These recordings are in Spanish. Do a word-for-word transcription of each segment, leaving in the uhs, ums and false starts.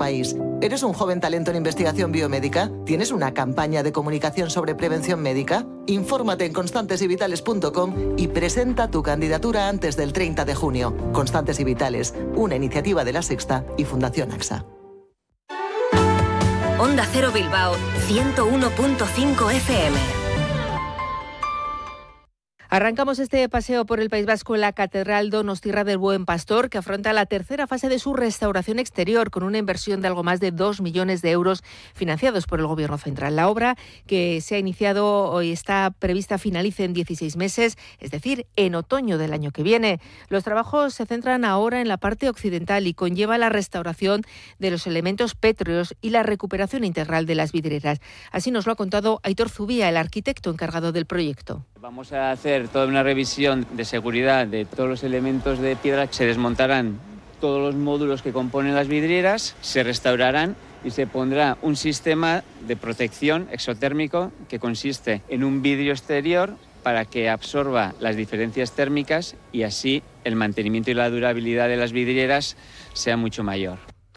país. ¿Eres un joven talento en investigación biomédica? ¿Tienes una campaña de comunicación sobre prevención médica? Infórmate en constantes y vitales punto com y presenta tu candidatura antes del treinta de junio. Constantes y Vitales, una iniciativa de La Sexta y Fundación AXA. Onda Cero Bilbao, ciento uno punto cinco F M. Arrancamos este paseo por el País Vasco en la Catedral Donostiarra del Buen Pastor, que afronta la tercera fase de su restauración exterior, con una inversión de algo más de dos millones de euros financiados por el Gobierno central. La obra, que se ha iniciado hoy, está prevista finalice en dieciséis meses, es decir, en otoño del año que viene. Los trabajos se centran ahora en la parte occidental y conlleva la restauración de los elementos pétreos y la recuperación integral de las vidrieras. Así nos lo ha contado Aitor Zubía, el arquitecto encargado del proyecto. Vamos a hacer toda una revisión de seguridad de todos los elementos de piedra. Se desmontarán todos los módulos que componen las vidrieras, se restaurarán y se pondrá un sistema de protección exotérmico que consiste en un vidrio exterior para que absorba las diferencias térmicas y así el mantenimiento y la durabilidad de las vidrieras sea mucho mayor.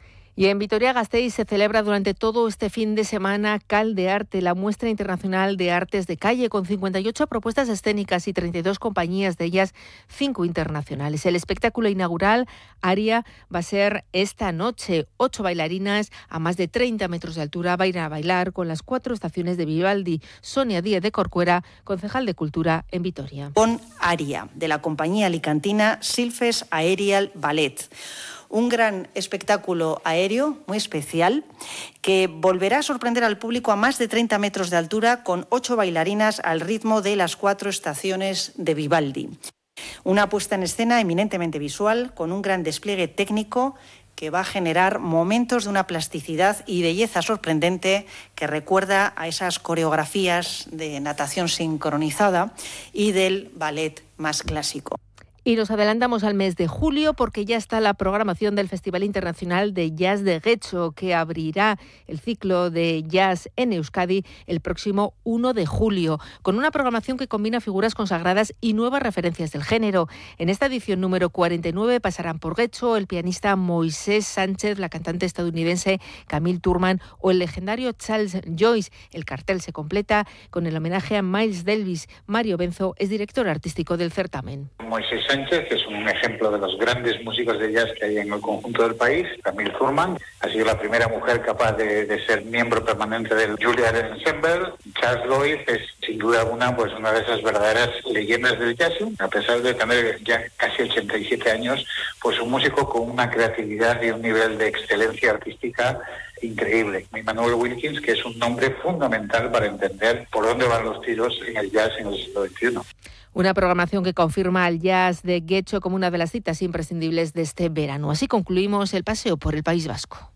Y en Vitoria-Gasteiz se celebra durante todo este fin de semana Cal de Arte, la muestra internacional de artes de calle, con cincuenta y ocho propuestas escénicas y treinta y dos compañías, de ellas cinco internacionales. El espectáculo inaugural, Aria, va a ser esta noche. Ocho bailarinas a más de treinta metros de altura van a bailar con las cuatro estaciones de Vivaldi. Sonia Díez de Corcuera, concejal de Cultura en Vitoria. Con Aria, de la compañía alicantina Silfes Aerial Ballet. Un gran espectáculo aéreo muy especial que volverá a sorprender al público a más de treinta metros de altura, con ocho bailarinas al ritmo de las cuatro estaciones de Vivaldi. Una puesta en escena eminentemente visual, con un gran despliegue técnico que va a generar momentos de una plasticidad y belleza sorprendente que recuerda a esas coreografías de natación sincronizada y del ballet más clásico. Y nos adelantamos al mes de julio, porque ya está la programación del Festival Internacional de Jazz de Getxo, que abrirá el ciclo de jazz en Euskadi el próximo uno de julio, con una programación que combina figuras consagradas y nuevas referencias del género. En esta edición número cuarenta y nueve pasarán por Getxo el pianista Moisés Sánchez, la cantante estadounidense Camille Turman o el legendario Charles Joyce. El cartel se completa con el homenaje a Miles Davis. Mario Benzo es director artístico del certamen. Moisés Sánchez es un ejemplo de los grandes músicos de jazz que hay en el conjunto del país. Camille Turman ha sido la primera mujer capaz de, de ser miembro permanente del Juilliard Ensemble. Charles Lloyd es sin duda alguna pues una de esas verdaderas leyendas del jazz. A pesar de tener ya casi ochenta y siete años, pues un músico con una creatividad y un nivel de excelencia artística increíble. Immanuel Wilkins, que es un nombre fundamental para entender por dónde van los tiros en el jazz en el siglo veintiuno. Una programación que confirma al jazz de Getxo como una de las citas imprescindibles de este verano. Así concluimos el paseo por el País Vasco.